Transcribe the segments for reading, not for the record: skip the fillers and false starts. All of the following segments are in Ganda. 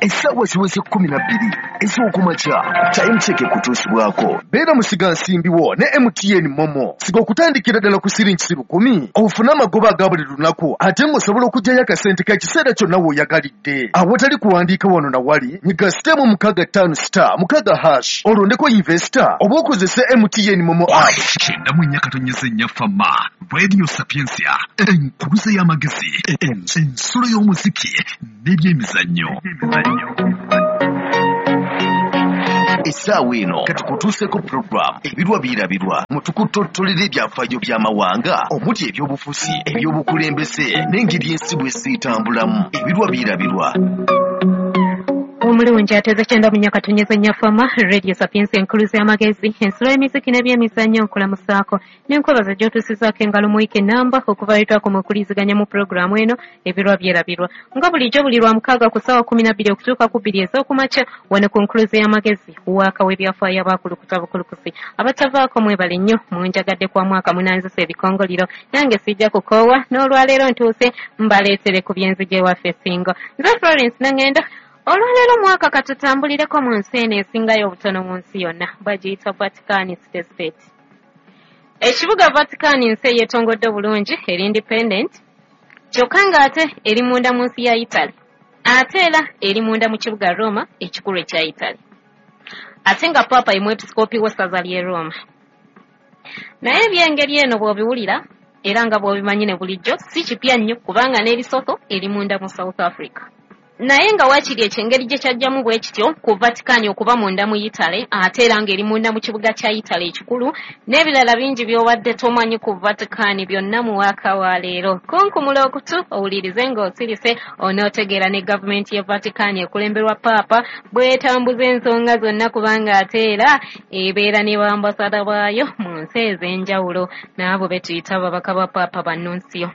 Essaawa ziweze 12 ez'okumakya time check kutuusibwako. Beera musigansimbiwo ne MTN Momo. Siga okutandikira ddala ku siringi 10 ofune amagoba aga buli lunaku ate ng'osobola okuggyayo akasente k'ekiseera kyonna w'oyagalidde. Awatali kuwandiika wano na wali nyiga sitemu 65*6 olondeko investor oba okozese MTN Momo app. Kenda mu nyakatonyeze nyafama Radio Sapiensia enkuluze y'amagezi ensolo y'omuziki n'ebyemizannyo. Essaawa eno katukutuuseko program ebirwa birabirwa mutukutottolera ebyafaayo by'amawanga omuli ebyobufuzi ebyobukulembeze n'engeri ensi bwe siitambulamu. Ebirwa birabirwa omulungi ateze kyenda mu nyakatonyeze nyafama Radio Sapiensia enkuluze y'amagezi ensolo y'emiziki n'ebyemizannyo nkulamusaako n'enkobaza gy'otuusizaako engalo mu wiiki namba okuvaayitwako mu kuliziganya mu puroguramu eno ebirwa byerabirwa nga bulijjo buli Lwamukaaga ku ssaawa 12 okutuuka ku 2 ez'okumakya wano ku nkuluze y'amagezi waaka w'ebyafaayo abakulukuta bukulukusi abatavaako mwebale nnyo munjagadde kwa mwaka munanzisa ebikongoliro nange sijja kukoowa n'olwaleero ntuuse mbaleetere ku byenzige waffe singo nze Florence Nangenda. Olwaleero mwaka katutambulireko mu nsi eno esingayo obutono mu nsi yonna bagiyita Vatican State. Ekibuga Vatican nsi eyeetongodde bulungi eri independent kyokka ng'ate eri munda mu nsi ya Italy ate era eri munda mu kibuga Roma ekikulu ekya Italy ate nga Papa ye mwepisikoopi w'essaza ly'e Roma. Naye ebyengeri eno bw'obiwulira era nga bw'obimanyi ne bulijjo si kipya nnyo kubanga n'ebisoto eri munda mu South Africa. Naye nga wakiri ekyengeri gye kyajjamu bwe kityo ku Vatican okuba munda mu Italy ate era ng'eri munda mu kibuga kya Italy ekikulu n'ebirala bingi by'obadde tomanyi ku Vatican byonna mu waaka wa leero. Kunkumula okutu owulirize ng'osirise onootegeera ne gavumenti ya Vatican ekulemberwa Paapa bw'etambuza ensonga zonna kubanga ate era ebeera ne bambasada baayo mu nsi ez'enjawulo n'abo be tuyita ababaka ba Paapa bannunsiyo.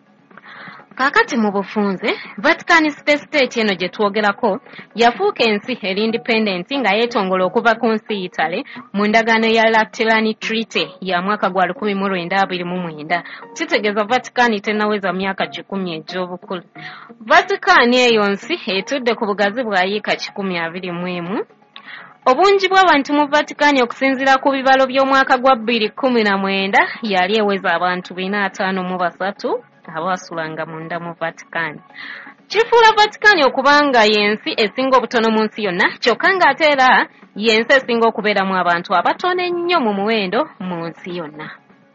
Kakati mu bufunze, Vatican State eno gye twogerako yafuuka ensi eri independent nga yeetongola okuva ku nsi Italy mu ndagaano ya Lateran Treaty ya mwaka gwa 1929. Kitegeeza Vatican tennaweza myaka 10 egy'obukulu. Vatican eyo nsi etudde ku bugazi bwa yiika 121. Obungi bw'abantu mu Vatican okusinziira ku bibalo by'omwaka gwa 2019 yali eweza abantu 453 abasulanga munda mu Vatican. Kifuula Vatican okubanga yensi esinga obutono mu nsi yonna kyokka ng'ate era yensi esinga okubeeramu abantu abatono ennyo mu muwendo mu nsi yonna.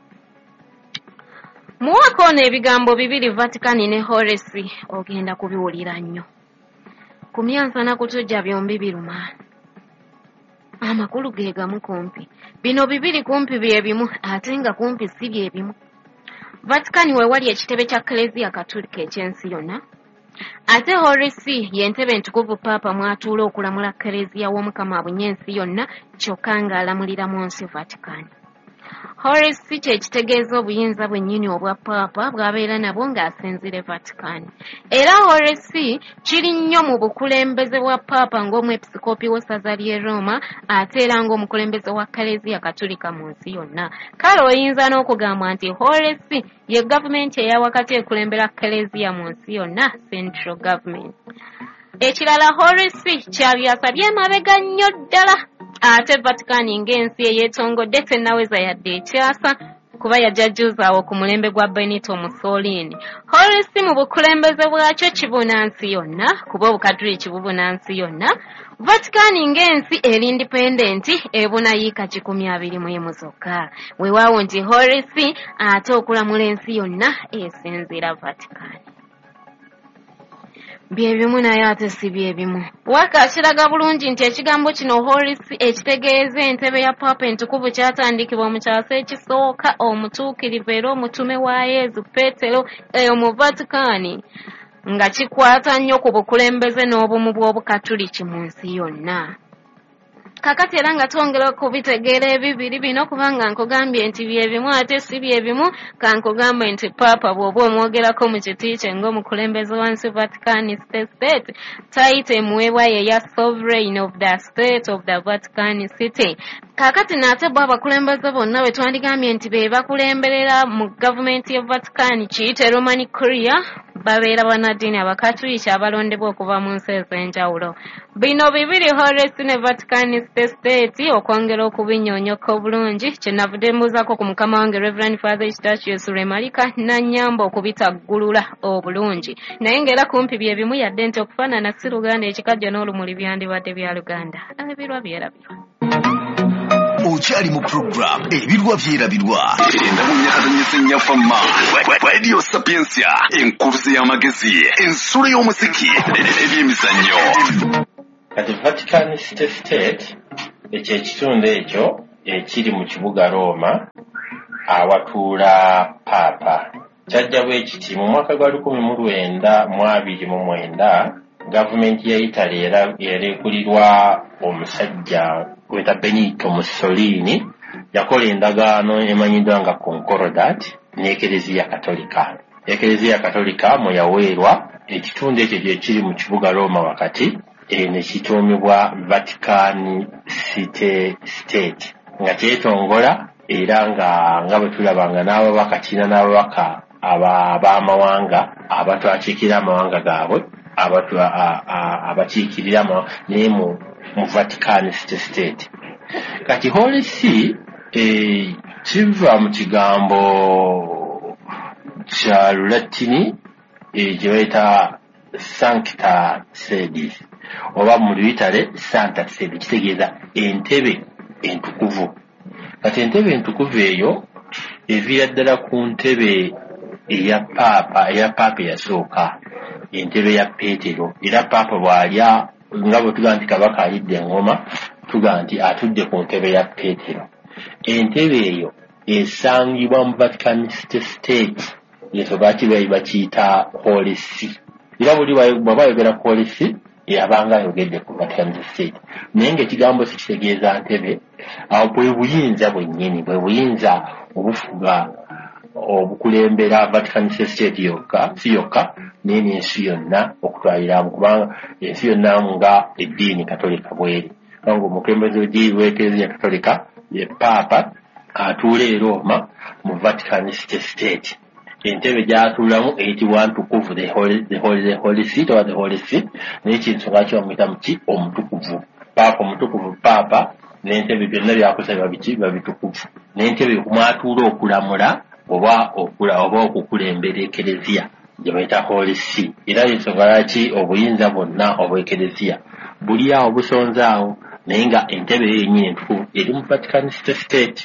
Mu mwaka ono ebigambo bibiri Vatican ne Horace ogenda kubiwulira nnyo. Ku myansana kutujja byombi biruma. Amakulu ge gamu kumpi. Bino bibiri kumpi bye bimu ate nga kumpi si bye bimu. Vatican we wali ekitebe kya Eklezia Katolika ekyensi yonna. Ate Horace y'entebe entukuvu Paapa mwatuula okulamula Eklezia w'Omukama abunyensi yonna kyokka ng'alamulira mu nsi Vatican. Horace kye kitegeeza obuyinza bwennyini obwa Paapa bw'abeera nabwo ng'asinzire Vatican. Era Horace kiri nnyo mu bukulembeze bwa Paapa ng'omwepisikoopi w'essaza ly'e Roma ate era ng'omukulembeze wa Eklezia Katolika mu nsi yonna. Kale oyinza n'okugamba nti Horace ye gavumenti eya wakati ekulembera Eklezia mu nsi yonna, central government. Ekirala Horace kyabyasabye emabega nnyo ddala ate Vatican ng'ensi eyeetongodde tennaweza yadde ekyasa kuba yajjajjuzaawo ku mulembe gwa Benito Mussolini. Horace mu bukulembeze bwakyo kibuna nsi yonna kuba obukatuliki bubuna nsi yonna. Vatican ng'ensi eri independent ebuna yiika 21 zokka. Weewaawo nti Horace ate okulamula ensi yonna esinziira Vatican. Byebimu naye ate si byebimu. Waka kiraga bulungi nti ekigambo kino Horace ekitegeeza entebe ya Paapa entukuvu kyatandikibwa mu kyasa ekisooka omutuukirivu era omutume wa Yezu Peetero eyo mu Vatican nga kikwata nnyo ku bukulembeze n'obumu bw'obukatuliki mu nsi yonna. Kakati era nga twongera kubitegeera ebibiri bino kubanga nkugambye nti byebimu ate si byebimu kankugambe nti Paapa bw'oba omwogerako mu kiti kye ng'omukulembeze wansi Vatican State tayita emuweebwa ye ya Sovereign of the State of the Vatican City. Kakati nate bo abakulembeze bonna bwe twandigambye nti be bakulemberera mu gavumenti ya Vatican kiyite Roman Curia babeera bannaddiini abakatuliki abalondebwa okuva mu nsi ez'enjawulo. Bino bibiri Holy See ne Vatican State okwongera okubinnyonnyoka obulungi kyenavudde mbuuzaako ku mukama wange Reverend Father Eustachius Remalika Nanyamba okubitaggulula obulungi. Naye ng'era kumpi bye bimu yadde nti okufaanana si Luganda ekikajjo n'olumuli byandibadde bya Luganda. Ebirwa byerabirwa. Okyali mu program ebirwa byerabirwa endamunya katonyese nnyafamma Radio Sapiensia enkuruze y'amagezi ensolo y'omuziki n'ebyemizannyo. Kati Vatican State ekyo ekitundu ekyo ekiri mu kibuga Roma awatuula Paapa. Kyajja bwe kiti mu mwaka gwa 1929 gavumenti ya Italy yarekulirwa omusajja gweta Benito Mussolini yakola endagaano emanyiddwa nga Concordat n'Ekereziya Katolika. Ekereziya Katolika mwe yaweerwa ekitundu ekyo ekiri mu kibuga Roma wakati ne kituumibwa Vatican State nga kyetongola era nga bwe tulabanga n'ababaka kina n'ababaka ab'amawanga abatwakiikirira amawanga gaabwe abakiikirira naye mu Vatican State. Kati Holy See kiva mu kigambo kya Lulatini gye bayita Sancta Sedis oba mu Luyitale Santa Sede kitegeeza entebe entukuvu. Kati entebe entukuvu eyo eviira ddala ku ntebe eya Paapa eyasooka, entebe ya Peetero. Era Paapa bw'alya nga bwe tugaa nti kabaka alidde engoma tugaa nti atudde ku ntebe ya Peetero. Entebe eyo esangibwa mu Vatican State ekyo bakiyita Holy See. Era bw'aba ayogera ku Holy See yabanga ayogedde ku Vatican State. Naye ng'ekigambo kitegeeza ntebe awo bwe buyinza bwennyini, bwe buyinza obufuga obukulembera Vatican State yokka si yokka naye n'ensi yonna okutwaliramu, kubanga ensi yonna nga eddiini Katolika bweri. Nga omukulembeze w'Ekereziya Katolika ye Paapa atuula e Roma mu Vatican State. Entebe gy'atuulamu eyitibwa ntukuvu, the Holy Seat or the Holy See, n'ekintu lwaki bamuyita muki omutukuvu. Paapa omutukuvu Paapa n'entebe byonna byakosa babitukuvu. N'entebe mwatuula okulamula oba okukulembera Ekereziya gye bayita Holy See. Era ensonga lwaki obuyinza bwonna obw'Ekereziya buli awo busonze awo, naye nga entebe yennyini entukuvu eri mu Vatican State.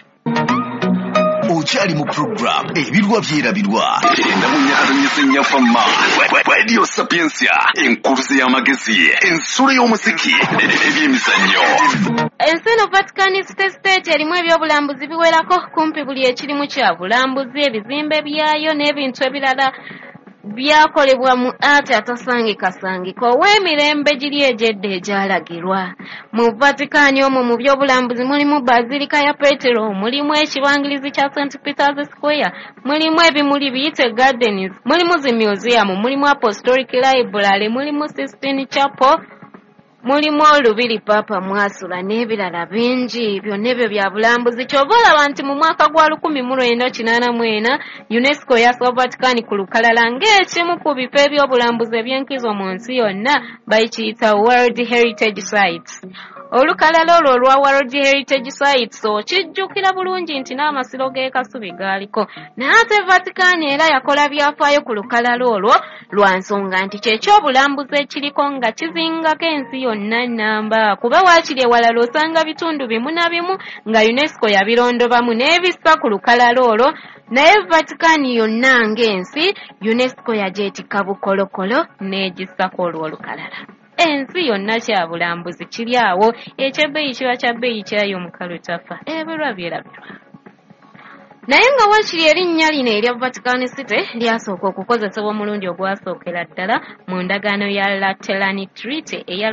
Okyali mu program ebirwa byerabirwa endamunya katonyese nnyafamma Radio Sapiensia enkuruze y'amagezi ensolo y'omuziki n'ebyemizannyo. Ensi eno Vatican State erimu ebyobulambuzi biwerako kumpi buli ekirimu kya bulambuzi, ebizimbe byayo n'ebintu ebirala byakolebwa mu ate atasangikasangika ow'emirembe giri egyedde egyalagirwa. Mu Vatican omwo mu byobulambuzi mulimu Bazilika ya Petero, mulimu ekibangirizi kya St. Peter's Square, mulimu ebimuli biyite gardens, mulimu zi museum, mulimu Apostolic Library, mulimu Sistine Chapel, mulimu olubiri Papa mwasula n'ebirala bingi. Byonna ebyo bya bulambuzi. Kyova olaba nti mu mwaka gwa 1984 UNESCO yasaba Vatican ku lukalala ng'ekimu ku bifo ebyobulambuzi eby'enkizo mu nsi yonna bayikiyita World Heritage Sites. Olukalala olwo olwa World Heritage Sites okijjukira bulungi nti n'amasiro g'e Kasubi gaaliko. N'ate Vatican era yakola byafaayo ku lukalala olwo lwa nsonga nti kyekyobulambuzi ekiriko nga kizingako ensi yonna nnamba. Kuba waakiri ewalala osanga bitundu bimu na bimu nga UNESCO yabirondobamu n'ebissa ku lukalala olwo, naye Vatican yonna ng'ensi UNESCO yagyetikka bukolokolo n'egissako olwo olukalala. Ensi yonna kya bulambuzi kiri awo, ekyebbeeyi kiba kya bbeeyi kyayo mukalu tafa. Ebirwa byerabirwa. Naye nga waakiri erinnya lino erya Vatican City lyasooka okukozesebwa omulundi ogwasookera ddala mu ndagaano ya Lateran Treaty eya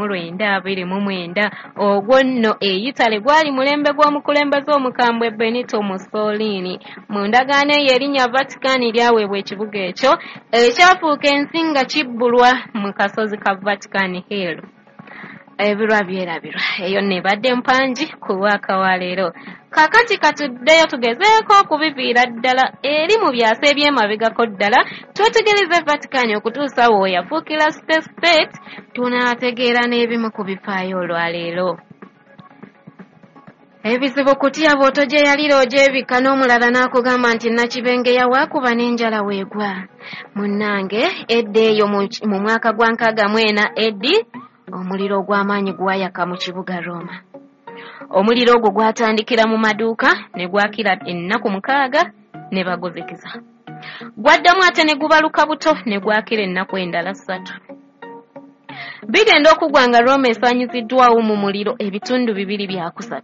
1929. Ogwo nno Italy gwali mulembe gw'omukulembeze omukambwe Benito Mussolini. Mu ndagaano eyo erinnya Vatican lyaweebwa ekibuga ekyo ekyafuuka ensi nga kibbulwa mu kasozi ka Vatican Hill. ebirwa byerabirwa eyo nebadde mpanji ku mwaka wa leero. Kakati katuddeyo tugezeeko okubiviira ddala eri mu byasa ebyemabegako ddala twetegereze Vatican okutuusa wo yafuukira state tunaategeera n'ebimu ku bifaayo olwaleero. Ebizibu kutya bw'oto gye yalira ogyebika n'omulala n'akugamba nti Nakibenge yawaakuba n'enjala weegwa. Munnange edda eyo mu mwaka gwa 64 eddi omuliro ogw'amaanyi gwayaka mu kibuga Roma. Omuliro ogwo gwatandikira mu maduuka ne gwakira ennaku 6 ne baguzikiza. Gwaddamu ate ne gubaluka buto ne gwakira ennaku endala 3. Bigenda okugwa nga Roma esaanyiziddwawo mu muliro ebitundu 2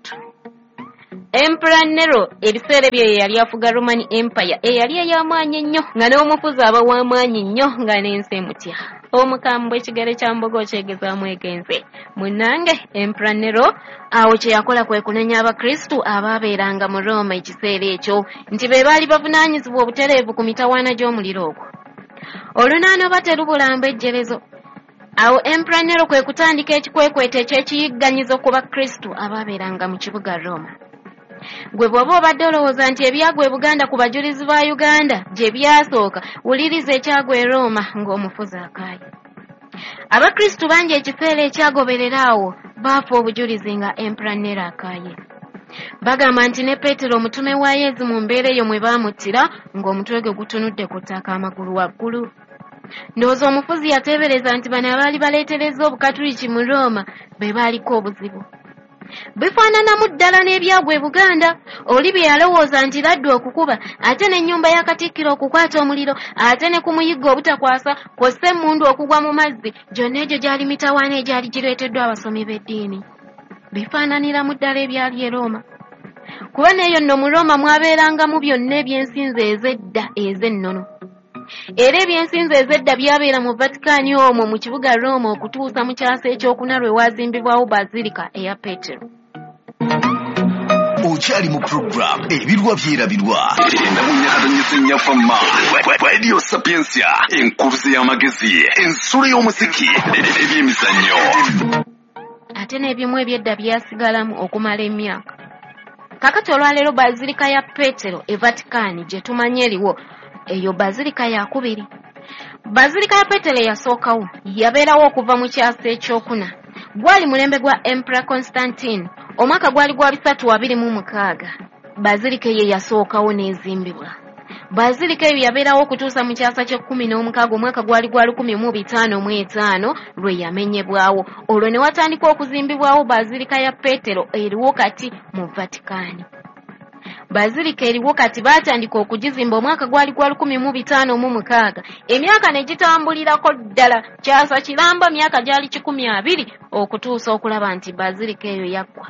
Emperor Nero ebiseera bye yali afuga Roman Empire eyali ey'amaanyi ennyo nga n'omufuzi aba w'amaanyi nnyo nga n'ensi emutya. Omukambwe ekigere kya mbogo kyegezaamu egenze. Munnange Emperor Nero awo kye yakola kwe kunenya Abakristu abaabeeranga mu Roma ekiseera ekyo nti be baali bavunaanyizibwa obutereevu ku mitawaana gy'omuliro ogwo. Olunaano baterubulamba ejjerezo. Awo Emperor Nero kwe kutandika ekikwekweto eky'ekiyigganyizo ku Bakristu abaabeeranga mu kibuga Roma. Gwe bw'oba obadde olowooza nti ebyagwa e Buganda ku bajulizi ba Uganda gye byasooka, wuliriza ekyagwa e Roma ng'omufuzi akaaye. Abakristu bangi ekiseera ekyagoberera awo baafa obujulizi nga Emperor Nero akaaye. Bagamba nti ne Peetero omutume wa Yesu mu mbeera eyo mwe baamuttira ng'omutwe gwe gutunudde ku ttaka amagulu waggulu. Ndowooza omufuzi yateebereza nti bano abaali baleetereza Obukatuliki mu Roma be baaliko obuzibu. Bifaananamu ddala n'ebyagwa e Buganda. Oli bye yalowooza nti laddu okukuba ate n'ennyumba ya Katikkiro okukwata omuliro ate ne ku muyiggo obutakwasa kw'ossa emmundu okugwa mu mazzi, gyonna egyo gyali mitawaana egyali gireeteddwa abasomi b'eddiini. Bifaananiramu ddala ebyali e Roma. Kuba n'eyo nno mu Roma mwabeerangamu byonna ebyensinza ez'edda ez'ennono. Era ebyensinza ez'edda byabeera mu Vatican omwo mu kibuga Roma okutuusa mu kyasa ekyokuna lwe waazimbibwawo Bazilika eya Peetero. Okyali mu program ebirwa byerabirwa endamunyakatanyesenya fama Radio Sapiensia enkuruze y'amagezi ensolo y'omuziki ebyemizannyo ate n'ebimu ebyedda byasigalamu okumala emyaka. Kakati olwaleero Bazilika ya Peetero e Vatican gye tumanye eriwo eyo Bazilika ya 2. Bazilika ya Peetero yasookawo yabeerawo okuva mu kyasa ekyokuna. Gwali mulembe gwa Emperor Constantine omwaka gwali gwa 326. Bazilika ye yasookawo n'ezimbibwa. Bazilika eyo yabeerawo okutuusa mu kyasa kye-16 omwaka gwali gwa 1555 lwe yamenyebwawo. Olwo ne watandika okuzimbibwawo Bazilika ya Peetero eriwo kati mu Vatican. Bazilika eriwo kati baatandika okugizimba omwaka gwali gwa 1556. Emyaka ne gitambulirako ddala kyasa kiramba myaka gyali 12 okutuusa okulaba nti Bazilika eyo yaggwa.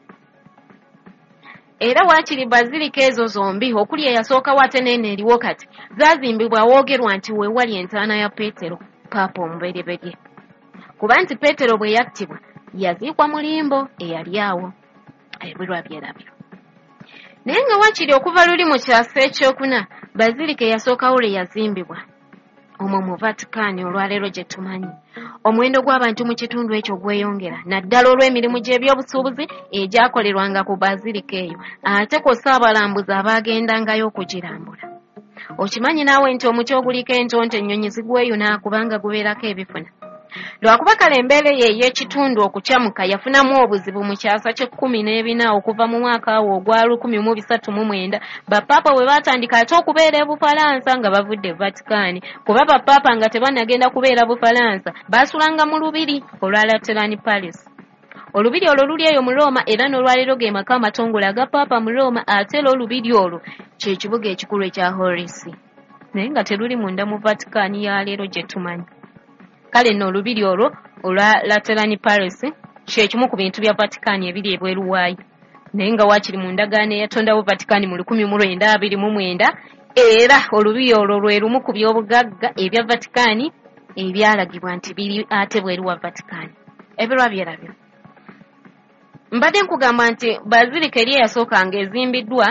Era waakiri Bazilika ezo zombi okuli eyasookawo ate n'eno eriwo kati zaazimbibwa woogerwa nti we wali entaana ya Peetero Paapa omubereberye. Kuba nti Peetero bwe yattibwa yaziikwa mu limbo eyali awo. Ebirwa byerabyo. Naye nga waakiri okuva luli mu kyasa ekyokuna Bazilika eyasookawo lwe yazimbibwa omwo mu Vatican olwaleero gye tumanyi. Omuwendo gw'abantu mu kitundu ekyo gweyongera naddala olw'emirimu gy'ebyobusuubuzi egyakolerwanga ku Bazilika eyo ate kw'ossa abalambuzi abaagendangayo okugirambula. Okimanyi naawe nti omuti oguliko entonto ennyonyi zigweyuna kubanga gubeerako ebifuna. Lwakuba kale embeera ey'ekitundu okukyamuka yafunamu obuzibu mu kyasa kye-14 okuva mu mwaka awo ogwa 1309 bapaapa bwe baatandika ate okubeera e Bufalansa nga bavudde Vatican. Kuba bapaapa nga tebannagenda kubeera Bufalansa baasulanga mu lubiri olwa Lateran Palace. Olubiri olwo luli eyo mu Roma era n'olwaleero ge maka amatongole aga paapa mu Roma ate olubiri olwo kye kibuga ekikulu ekya Holy See. Naye nga teruli munda mu Vatican ya leero gye tumanyi. Kale nno olubiri olwo olwa Lateran Palace kye kimu ku bintu bya Vatican ebiri ebweru waayo. Naye nga waakiri mu ndagaano eyatondawo Vatican mu 1929 era olubiri olwo lwe lumu ku by'obugagga ebya Vatican ebyalagibwa nti biri ate bweru wa Vatican. Ebirwa byerabyo. Mbadde nkugamba nti Bazilika eri eyasookanga ezimbiddwa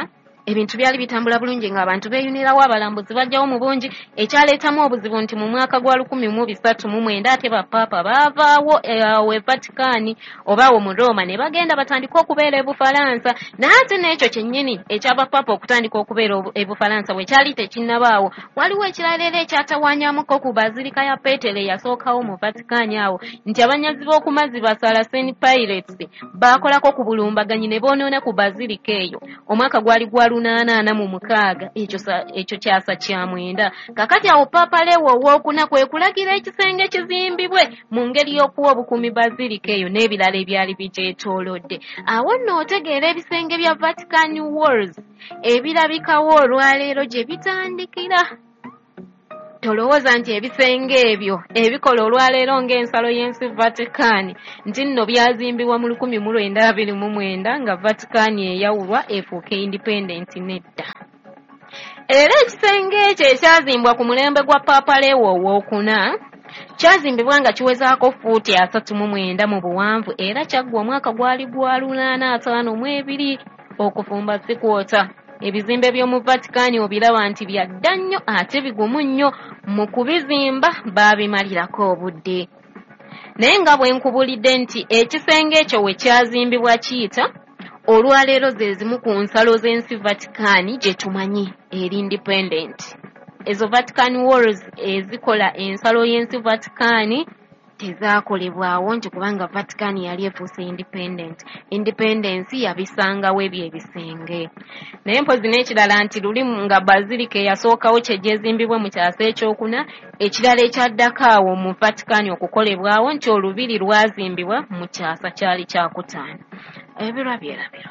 ebintu byali bitambula bulungi ng'abantu beeyunirawo abalambuzi bajjawo mu bungi ekyaleetamu obuzibu nti mu mwaka gwa 1339 ate bapaapa baavaawo e Vatican oba awo mu Roma ne bagenda batandika okubeera e Bufalansa naye ate n'ekyo kyennyini ekyabapaapa okutandika okubeera e Bufalansa bwe kyali tekinnabaawo waliwo ekirala era ekyatawaanyamuko ku bazilika ya Petero eyasookawo mu Vatican awo nti abanyazi b'okumazzi basala St. Pirates baakolako ku bulumbaganyi ne boonoona ku bazilika eyo omwaka gwali gwa 886 ekyo kyasa kya 9 kakati awo Papa Leo owookuna kwe kulagira ekisenge kizimbibwe mu ngeri y'okuwa obukuumi bazilika eyo n'ebirala ebyali bigyetoolodde awo nno otegeera ebisenge bya Vatican Walls ebirabikawo olwaleero gye bitandikira tolowooza nti ebisenge ebyo ebikola olwaleero ng'ensalo y'ensi Vatican nti nno byazimbibwa mu 1929 nga Vatican eyawulwa efuuka independent nedda era ekisenge ekyo ekyazimbwa ku mulembe gwa Papa Leo owookuna kyazimbibwa nga kiwezaako fuuti 39 mu buwanvu era kyaggwa omwaka gwali gwa 852 okufumba sikwota ebizimbe by'omu Vatican obiraba nti byadda nnyo ate bigumu nnyo mu kubizimba baabimalirako obudde naye nga bwe nkubulidde nti ekisenge ekyo we kyazimbibwa kiyita olwaleero ze zimu ku nsalo z'ensi Vatican gye tumanyi eri independent ezo Vatican Walls ezikola ensalo y'ensi Vatican tezaakolebwawo nti kubanga Vatican yali efuuse independence yabisangawo ebyo ebisenge naye mpozi n'ekirala nti luli nga bazilika eyasookawo kyegyezimbibwa mu kyasa ekyokuna ekirala ekyaddako awo mu Vatican okukolebwawo nti olubiri lwazimbibwa mu kyasa kyali kyakutaano ebirwa byerabirwa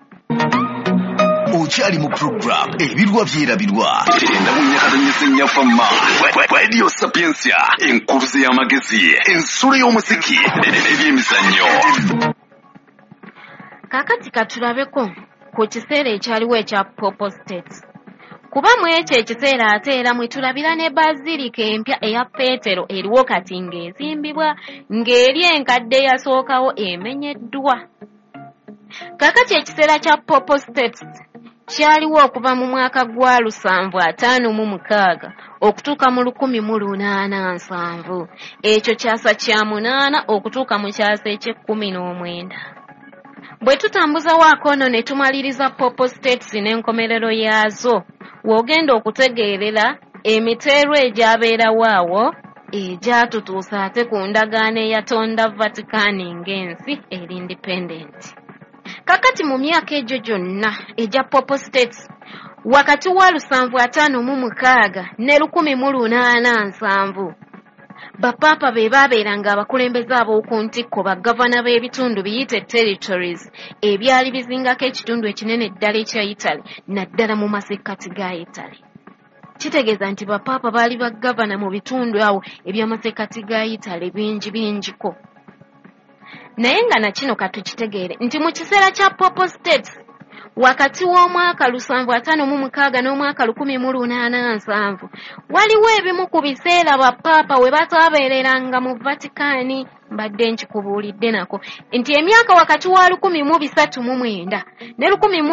okyali mu program ebirwa byerabirwa enda mu nyakatanyesenya fama Radio Sapiensia enkuluze y'amagezi ensolo y'omuziki n'ebyemizannyo kakati katulabeko ku kiseera ekyaliwo ekya Popo States kuba mu ekyo ekiseera ate era mwe tulabira ne bazilika empya eya Petero eriwo kati ng'ezimbibwa ng'eri enkadde eyasookawo emenyeddwa kakati ekiseera kya Popo States kyaliwo okuva mu mwaka gwa 756 okutuuka mu 1807 ekyo kyasa kya 8 okutuuka mu kyasa ekye-19 bwe tutambuza waakono ne tumaliriza Popo States n'enkomerero yaazo w'ogenda okutegeerera emiteerwa egyabeerawo awo egyatutuusa ate ku ndagaano eyatonda Vatican ng'ensi eri independent kakati mu myaka egyo gyonna egya Popo States wakati wa 756 ne 1807 bapaapa be baabeeranga abakulembeze ab'oku ntikko bagavana b'ebitundu biyite territories ebyali bizingako ekitundu ekinene ddala ekya Italy naddala mu masekkati ga Italy kitegeeza nti bapaapa baali bagavana mu bitundu awo eby'amasekkati ga Italy bingiko naye nga na kino katukitegeere nti mu kiseera kya Popo States wakati w'omwaka 756 n'omwaka 1807 waliwo ebimu ku biseera bapaapa we bataabeereranga mu Vatican mbadde nkikubuulidde nako nti emyaka wakati wa 1309 ne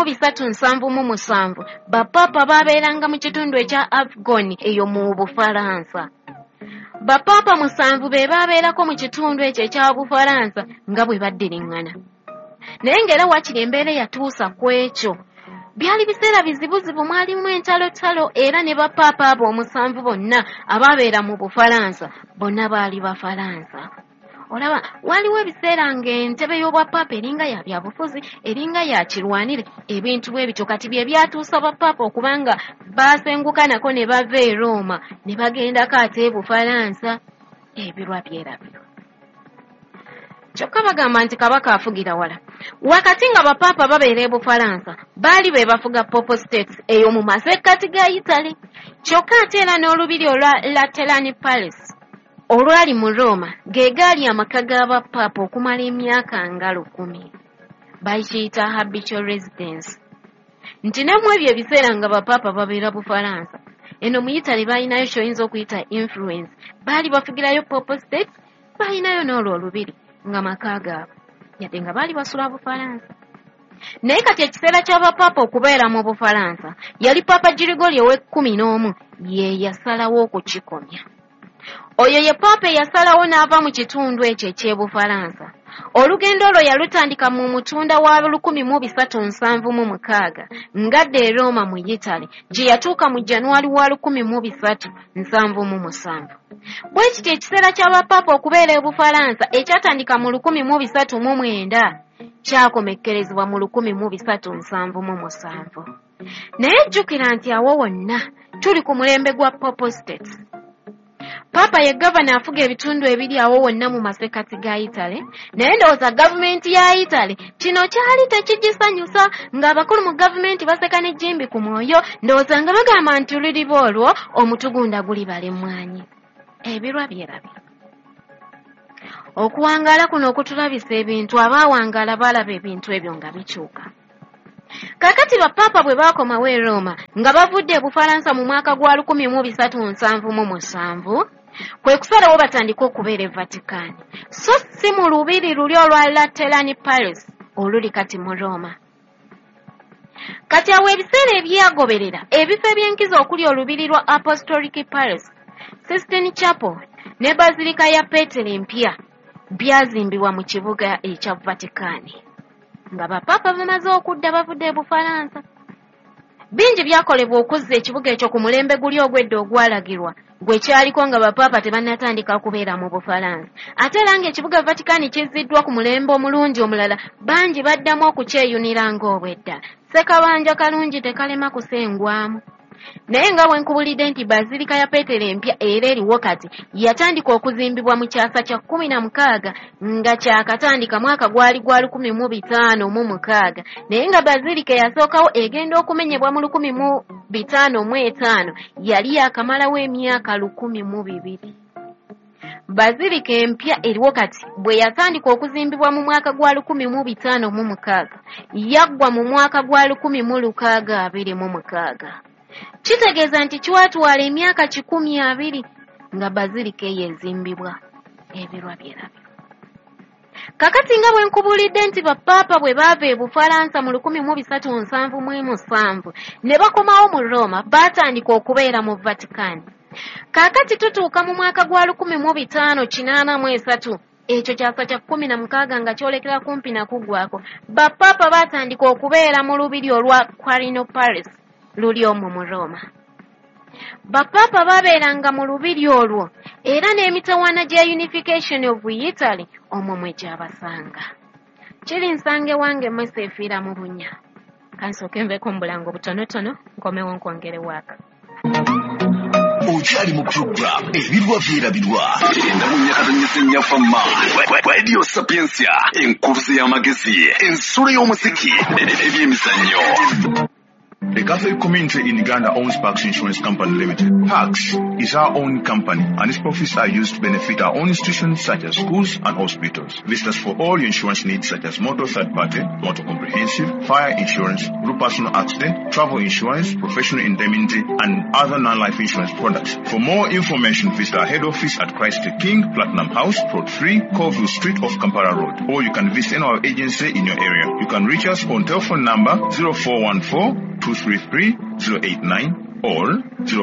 1377 bapaapa baabeeranga mu kitundu ekya Avignon eyo mu Bufalansa bapaapa 7 be baabeerako mu kitundu ekyo ekya Bufalansa nga bwe baddiriŋŋana naye ng'era wakiri embeera yatuusa ku ekyo byali biseera bizibuzibu mwalimu entalotalo era ne bapaapa abo 7 bonna abaabeera mu Bufalansa bonna baali Bafalansa olaba waliwo ebiseera ng'entebe y'obwapaapa eringa ya byabufuzi eringa ya kirwanire ebintu bwe bityo kati bye byatuusa bapaapa okubanga baasenguka nako ne bava e Roma ne bagendako ate e Bufalansa ebirwa byerabirwa kyokka bagamba nti kabaka afugira wala wakati nga bapaapa babeera e Bufalansa baali be bafuga Popo States eyo mu masekkati ga Italy kyokka ate era n'olubiri olwa Lateran Palace olwali mu Roma ge gaali amaka g'abapaapa okumala emyaka nga 10 bakiyita habitual residence nti nemu ebyo ebiseera nga bapaapa babeera Bufalansa eno mu Italy baalinayo kyoyinza okuyita influence baali bafugirayo Popo States baalinayo n'olwo olubiri nga maka gaabwe yadde nga baali basula Bufalansa naye kati ekiseera ky'abapapa okubeera mu Bufalansa yali Papa Girigoli ow'e-11 ye yasalawo okukikomya. Oyo ye Papa yasalawo n'ava mu kitundu ekyo eky'Ebufalansa. Olugendo olwo yalutandika mu Mutunda wa 1376 ng'adda e Roma mu Italy gye yatuuka mu January wa 1377. Bwe kityo ekiseera ky'abapapa okubeera e Bufalansa ekyatandika mu 1309 kyakomekkerezebwa mu 1377. Naye jjukira nti awo wonna tuli ku mulembe gwa Papal States. Papa ye gavana afuga ebitundu ebiri awo wonna mu masekati ga Italy, naye ndowooza gavumenti ya Italy kino kyali tekigisanyusa ng'abakulu mu gavumenti baseka n'ejjimbi ku mwoyo, ndowooza nga bagamba nti luliba olwo omutugunda guli balemwanyi. Ebirwa byerabye. Okuwangaala kuno okutulabisa ebintu, abaawangaala balaba ebintu ebyo nga bikyuka. Kakati bapapa bwe baakomawo e Roma nga bavudde e Bufalansa mu mwaka gwa 1377 kwe kusalawo batandika okubeera e Vatican, so si mu lubiri luli olwa Lateran Palace oluli kati mu Roma. Kati awo ebiseera ebyagoberera ebifo eby'enkizo okuli olubiri lwa Apostolic Palace, Sistine Chapel ne Bazilika ya Petero empya byazimbibwa mu kibuga ekya Vatican. Nga bapapa bamaze okudda bavudde e Bufalansa. Bingi byakolebwa okuzza ekibuga ekyo ku mulembe guli ogwedda ogwalagirwa gwe kyaliko nga bapapa tebannatandika kubeera mu Bufalansa. Ate era ng'ekibuga Vatican kizziddwa ku mulembe omulungi omulala, bangi baddamu okukyeyunira ng'obwedda. Ssekabanja kalungi tekalema kusengwamu. Naye nga bwe nkubulidde nti Bazilika ya Petero empya era eriwo kati yatandika okuzimbibwa mu kyasa kya 16 nga kyakatandika mwaka gwali gwa 1506, naye nga Bazilika yasookawo egenda okumenyebwa mu 1505 yali yakamalawo emyaka 1200. Bazilika empya eriwo kati bwe yatandika okuzimbibwa mu mwaka gwa 1506 yaggwa mu mwaka gwa 1626. Kitegeeza nti kiwatwala emyaka 12 nga Bazilika eyezimbibwa. Ebirwa byerabyo. Kakati nga bwe nkubulidde nti bapapa bwe baava e Bufalansa mu 1377 ne bakomawo mu Roma baatandika okubeera mu Vatican. Kakati tutuuka mu mwaka gwa 1583 ekyo kyasa kya 16 nga kyolekera kumpi na kuggwako, bapapa baatandika okubeera mu lubiri olwa Quarino Palace luli omwo mu Roma. Bapapa babeeranga mu lubiri olwo era n'emitawaana gya Unification of Italy omwo mwe gyabasanga. Kiri nsange wange mwese efiira mu bunya. Kansooke nveeko mu bulango butonotono nkomewo nkwongere waaka. Okyali mu program ebirwa byerabirwa endamunyakatanyisa fama Radio Sapiensia enkuruze y'amagezi ensolo y'omuziki n'ebyemizannyo. The Catholic community in Uganda owns Pax Insurance Company Limited. Pax is our own company and its profits are used to benefit our own institutions such as schools and hospitals. Visit us for all your insurance needs such as motor third party, motor comprehensive, fire insurance, group personal accident, travel insurance, professional indemnity and other non-life insurance products. For more information, visit our head office at Christ the King, Platinum House, Plot 3, Colville Street off Kampala Road. Or you can visit our agency in your area. You can reach us on telephone number 0414-233-089 or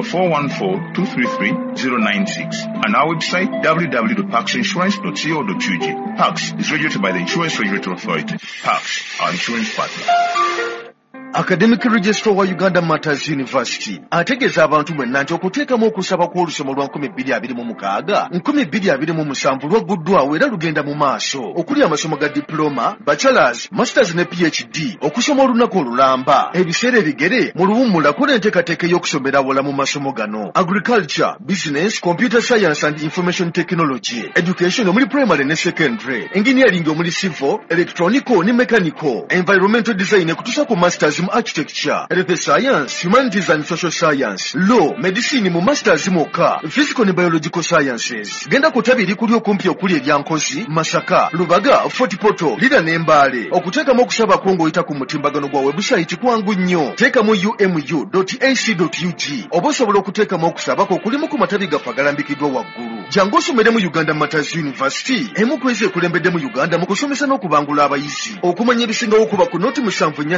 0414-233-096 and our website www.paxinsurance.co.ug. Pax is regulated by the Insurance Regulatory Authority. Pax, our insurance partner. Academic Registrar wa Uganda Matters University ategeeza abantu mwenna nti okuteekamu okusaba kw'olusoma lwa 2026 2027 lwagguddwawo era lugenda mu maaso okuli amasomo ga diploma, bachelors, masters ne PhD okusoma olunaku olulamba ebiseera ebigere mu luwummulako n'enteekateeka y'okusomera wala mu masomo gano agriculture, business, computer science and information technology, education omuli primary ne secondary, engineering omuli civil, electronical ne mechanical, environmental design kutuusa ku masters mu architecture, earth science, humanities and social science, law, medicine mu masters mwokka, physical ne biological sciences. Genda ku ttabi erikuli okumpi okuli eryankozi, Masaka, Lubaga, Fort Portal, Lira n'Embaale. Okuteekamu okusaba kwo ng'oyita ku mutimbagano gwa website kwangu nnyo. Teekamu umu.ac.ug oba osobola okuteekamu okusaba kwo kulimu ku matabi gaffe agalambikiddwa waggulu. Jangu osomere mu Uganda Matters University, emu ku ezo ekulembedde mu Uganda mu kusomesa n'okubangula abayizi. Okumanya ebisingawo okuba ku noti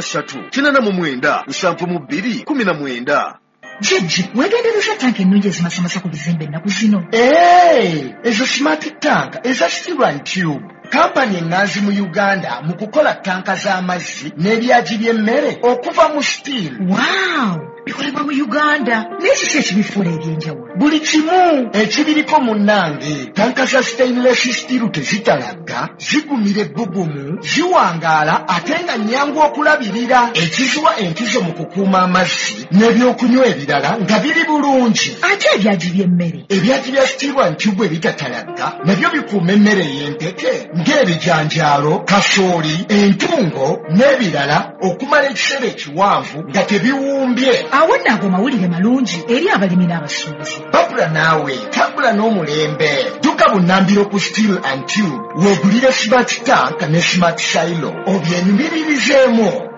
743-892-19. Jiji, wegendereza tanki ennungi ezimasamasa ku bizimbe ennaku zino. Ezo smart tank eza Steel and Tube. Kampani ennazi mu Uganda mu kukola tanka z'amazzi n'ebyagi by'emmere okuva mu steel. Wow! Bikolebwa mu Uganda. N'ekiki ekibifuula ebyenjawulo? Buli kimu ekibiriko munnange. Tanka za stainless steel tezitalagga, zigumira ebbugumu, ziwangaala ate nga nnyangu okulabirira. Ekizuwa entizo mu kukuuma amazzi n'ebyokunywa ebirala nga biri bulungi. Ate ebyagi by'emmere? Ebyagi bya Steel and Tube ebitatalagga nabyo bikuuma emmere y'empeke ng'ebijanjaalo, kasooli, entungo n'ebirala okumala ekiseera ekiwanvu nga tebiwumbye. Awo nno ago mawulire malungi eri abalimi n'abasuubuzi. Babula naawe tambula n'omulembe. Dduka bunnambiro ku Steel and Tube weegulire smart tank ne smart silo obyenyumiririzemu.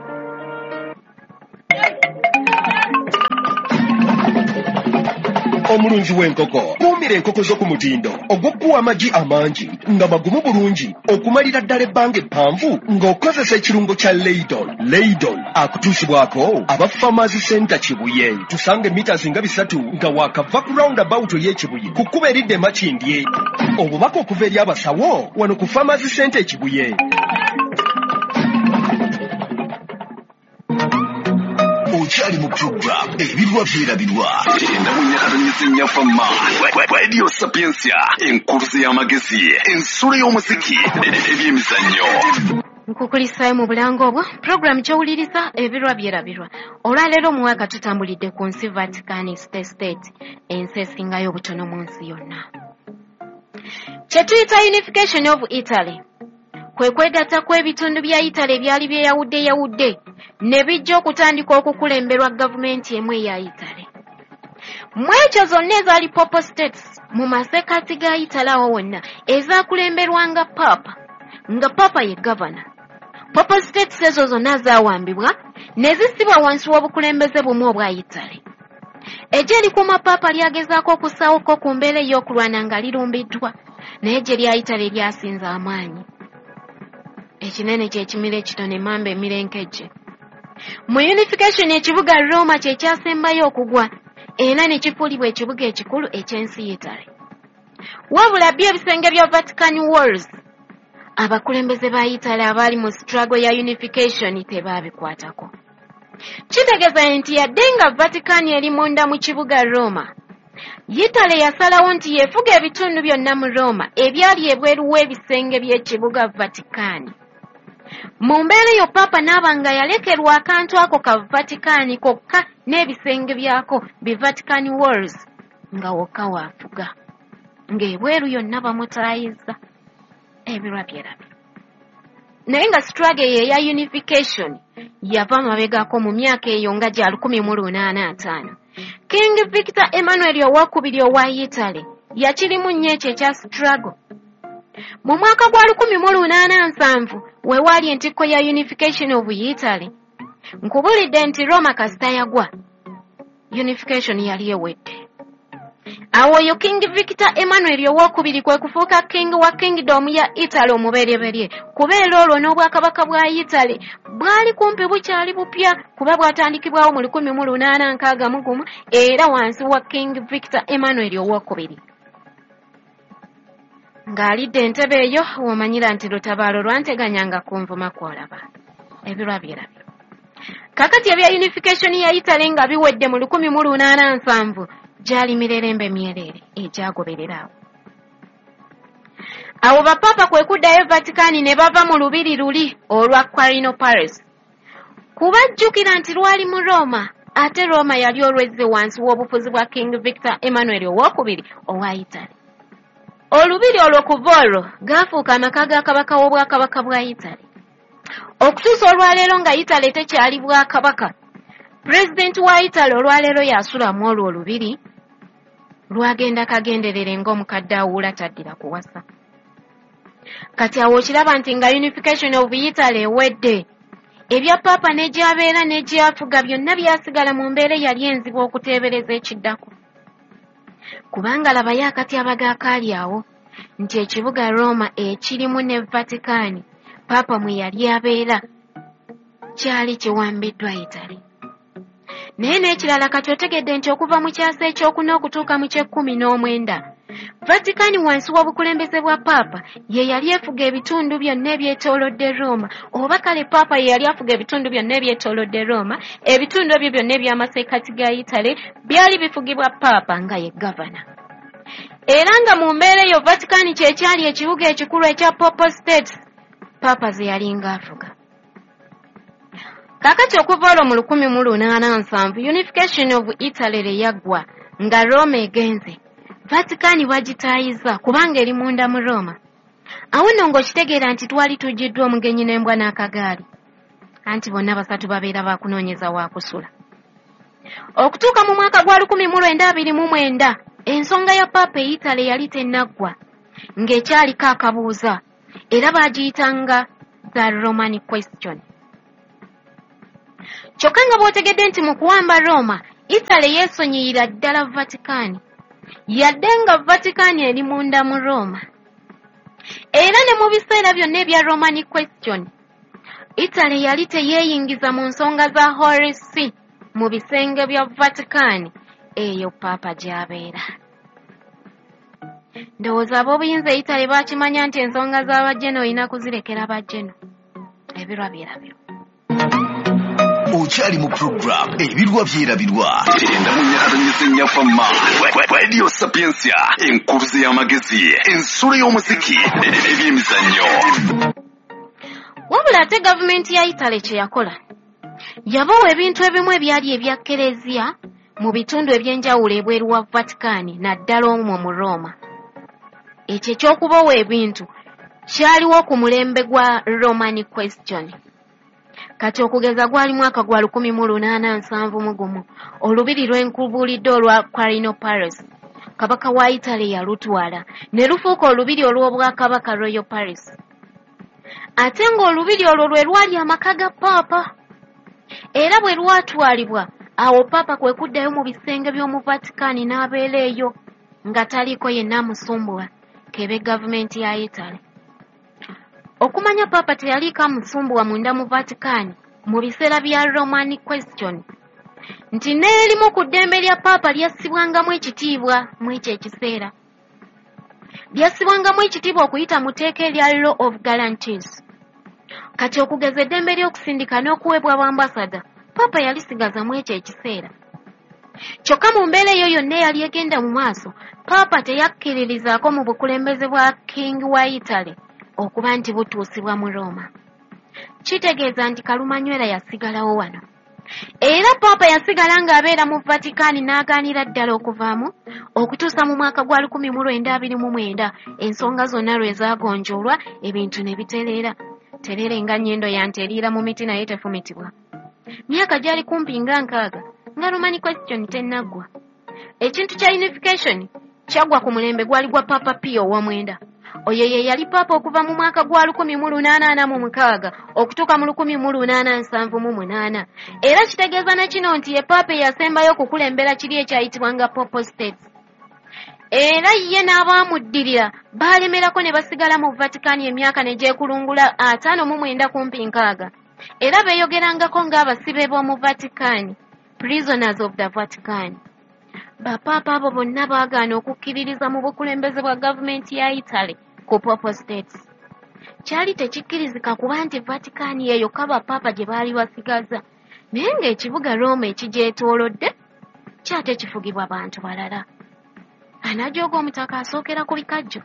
Omulunzi w'enkoko kuumira enkoko zo ku mutindo ogw'okkuwa amagi amangi nga magumu bulungi okumalira ddala ebbanga eppanvu ng'okozesa ekirungo kya Leydol akutuusibwako aba Farmers Center Kibuye. Tusange mitazi nga 3 nga waakava ku roundabout y'Ekibuye ku kkubo eridda e Makindye. Obubaka okuva eri abasawo wano ku Farmers Center Kibuye. Okyali mu program ebirwa byerabirwa endamu nyakatanyisa fama Radio Sapiensia enkuluze y'amagezi ensula y'omuziki ebyemizannyo. Nkukulisayo mu bulango obwo program kyowuliriza ebirwa byerabirwa. Olwaleero mu mwaka tutambulidde ku nsi Vatican State, ensi esingayo obutono mu nsi yonna. Kye tuyita Unification of Italy kwe kwegatta kw'ebitundu bya Italy ebyali byeyawudde ne bijja okutandika okukulemberwa gavumenti emu eya Italy. Mu ekyo zonna ezaali Papal States mu masekati ga Italy awo wonna ezaakulemberwanga Papa, nga Papa ye Governor. Papal States ezo zonna zaawambibwa ne zisibwa wansi w'obukulembeze bumu obwa Italy. Eggye erikuuma Papa lyagezaako okussaawo ku mbeera ey'okulwana nga lirumbiddwa, naye eggye lya Italy lyasinza amaanyi. Ekinene ky'ekimira ekitono emmamba emirenkejje. Mu Unification ekibuga Roma kye kyasembayo okugwa era ne kifuulibwa ekibuga ekikulu eky'ensi Italy. Wabula byo ebisenge bya Vatican Walls abakulembeze ba Italy abaali mu struggle ya Unification tebaabikwatako. Kitegeeza nti yadde nga Vatican eri munda mu kibuga Roma, Italy yasalawo nti yeefuga ebitundu byonna mu Roma ebyali ebweru w'ebisenge by'ekibuga Vatican. Mu mbeera eyo Papa n'aba nga yalekerwa akantu ako ka Vatican kokka n'ebisenge byako bi Vatican Walls nga wokka waafuga, ng'ebweru yonna bamutaayiza ebirwa byerabi. Naye nga struggle eya Unification yava mabegako mu myaka eyo nga gya 1805. King Victor Emmanuel II owa Italy yakirimu nnyo ekyo ekya struggle. Mu mwaka gwa 1807 we waali entikko ya Unification of Italy, nkubulidde nti Roma kasita yagwa, Unification yali ewedde. Awo oyo King Victor Emmanuel II kwe kufuuka king wa kingdom ya Italy omubereberye, kubeera olwo n'obwakabaka bwa Italy bwali kumpi bukyali bupya kuba bwatandikibwawo mu 1861 era wansi wa King Victor Emmanuel II. Ng'alidde entebe eyo womanyira nti lutabaalo lwanteganyanga kunvuma kwolaba. Ebirwa byerabyo. Kakati ebya Unification ya Italy nga biwedde mu 1807 gyali mirerembe myerere egyagoberera awo. Awo bapapa kwe kuddayo Vatican ne bava mu lubiri luli olwa Quarino Paris. Kubajjukira nti lwali mu Roma, ate Roma yali olwezze wansi w'obufuzi bwa King Victor Emmanuel II owa Italy. Olubiri olwo kuva olwo gaafuuka amaka ga kabaka w'obwakabaka bwa Italy. okutuusa olwaleero nga Italy tekyali bwakabaka. Pulezidenti wa Italy olwaleero yasulamu olwo olubiri lwagenda kagenderere ng'omukadde awuula taddira kuwasa. Kati awo okiraba nti nga unification of Italy ewedde, ebya Papa ne gy'abeera ne gy'afuga byonna byasigala mu mbeera eyali enzibu okuteebereza ekiddako. Kubanga labayo akatyabaga akaali awo nti ekibuga Roma ekirimu ne Vatican Papa mwe yali abeera kyali kiwambiddwa Italy. Naye n'ekirala kati otegedde nti okuva mu kyasa ekyokuna okutuuka mu ky'ekumi-n'omwenda Vatican wansi w'obukulembeze bwa Papa ye yali efuga ebitundu byonna ebyetoolodde Roma, oba kale Papa ye yali afuga ebitundu byonna ebyetoolodde Roma. Ebitundu ebyo byonna eby'amasekkati ga Italy byali bifugibwa Papa nga ye gavana. Era nga mu mbeera eyo Vatican kye kyali ekibuga ekikulu ekya Papal States Papa ze yalinga afuga. Kakati okuva olwo mu 1807 unification of Italy leyaggwa nga Roma egenze, Vatican bagitaayiza kubanga eri munda mu Roma. Awo nno ng'okitegeera nti twali tujjiddwa omugenyi n'embwa n'akagaali, anti bonna basatu babeera bakunoonyeza waakusula. Okutuuka mu mwaka gwa 1929 ensonga ya Papa e Italy yali tennaggwa ng'ekyaliko akabuuza, era baagiyitanga the Roman question. Kyokka nga bw'otegedde nti mu kuwamba Roma, Italy yeesonyiyira ddala Vatican, yadde nga Vatican eri munda mu Roma. Era ne mu biseera byonna ebya Roman question, Italy yali teyeeyingiza mu nsonga za Holy See mu bisenge bya Vatican eyo Papa gy'abeera. Ndowooza ab'obuyinza Italy baakimanya nti ensonga z'abajjeno olina kuzirekera bajjeno. Ebirwa byerabirwa. Okyali mu program ebirwa byerabirwa enda mu nyakatanyisa fama Radio Sapiensia enkuruze y'amagezi ensolo y'omuziki n'ebyemizannyo. Wabula ate gavumenti ya Italy kye yakola, yabawa ebintu ebimu ebyali ebya Kereziya mu bitundu eby'enjawulo ebweru wa Vatican naddala omwo mu Roma. Ekyo ekyokubawa ebintu kyaliwo ku mulembe gwa Roman question. Kati okugeza gwali mwaka gwa 1871 olubiri lw'enkubulidde olwa Carino Paris kabaka wa Italy yalutwala ne lufuuka olubiri olw'obwakabaka Royal Paris. Ate ng'olubiri olwo lwe lwali amaka ga Papa. Era bwe lwatwalibwa awo Papa kwe kuddayo mu bisenge by'omu Vatican n'abeera eyo nga taliko yenna musumbuwa kebe gavumenti ya Italy. Okumanya Papa teyaliko amusumbuwa munda mu Vatican mu biseera bya Roman question nti n'erimu ku ddembe lya Papa lyassibwangamu ekitiibwa mu ekyo ekiseera. Lyassibwangamu ekitiibwa okuyita mu tteeka erya Law of Guarantees. Kati okugeza eddembe ly'okusindika n'okuweebwa bwambasada Papa yalisigaza mu ekyo ekiseera. Kyokka mu mbeera eyo yonna eyali egenda mu maaso, Papa teyakkiririzaako mu bukulembeze bwa King wa Italy okuba nti butuusibwa mu Roma. Kitegeeza nti Kalumanywera yasigalawo wano. Era Papa yasigala ng'abeera mu Vatican n'agaanira ddala okuvaamu okutuusa mu mwaka gwa 1929 ensonga zonna lwe zaagonjoolwa ebintu ne bitereera. Terere nga nnyendo yanteriira mu miti naye tefumitibwa. Myaka gyali kumpi nga 6 nga Roman question tennaggwa. Ekintu kya unification kyagwa ku mulembe gwali gwa Papa Pio III. Oyo ye yali Papa okuva mu mwaka gwa 1846 okutuuka mu 1878. Era kitegeeza na kino nti ye Papa yasembayo okukulembera kiri ekyayitibwanga Papal States. Era ye n'abaamuddirira baalemerako ne basigala mu Vatican emyaka ne gyekulungula 59 kumpi 60. Era beeyogerangako ng'abasibe b'omu Vatican, prisoners of the Vatican. Bapapa abo bonna baagaana okukkiririza mu bukulembeze bwa gavumenti ya Italy ku Papal States. Kyali tekikkirizika kuba nti Vatican eyo bapapa gye baali basigaza, naye ng'ekibuga Roma ekigyetoolodde kyate kifugibwa bantu balala. Anajooga omutaka asookera ku bikajjo.